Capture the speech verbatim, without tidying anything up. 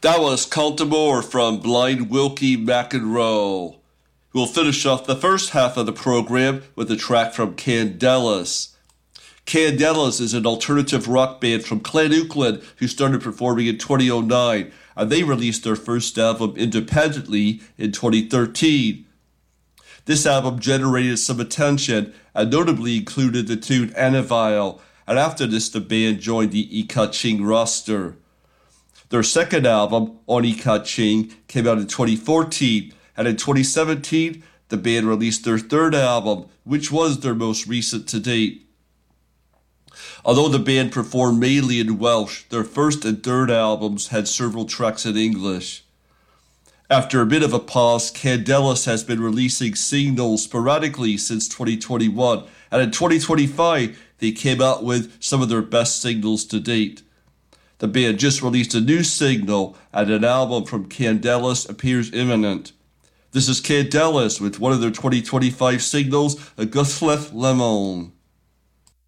That was Cultimore from Blind Wilkie McEnroe. We'll finish off the first half of the program with a track from Candelas. Candelas is an alternative rock band from Clanouckland who started performing in twenty oh nine, and they released their first album independently in twenty thirteen. This album generated some attention and notably included the tune Annaville, and after this the band joined the I-Ka-Ching roster. Their second album, On I-Ka-Ching, came out in twenty fourteen, and in twenty seventeen, the band released their third album, which was their most recent to date. Although the band performed mainly in Welsh, their first and third albums had several tracks in English. After a bit of a pause, Candelas has been releasing singles sporadically since twenty twenty-one, and in twenty twenty-five, they came out with some of their best singles to date. The band just released a new single, and an album from Candelas appears imminent. This is Candelas with one of their twenty twenty-five singles, A Guthleth Lemon.